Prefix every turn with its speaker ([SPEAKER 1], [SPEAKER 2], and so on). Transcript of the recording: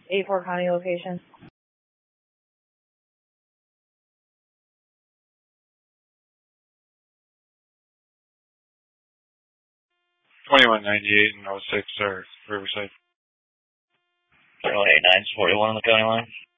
[SPEAKER 1] A4 County location.
[SPEAKER 2] 2198 and 06 are Riverside.
[SPEAKER 3] 2189 is 41 on the county line.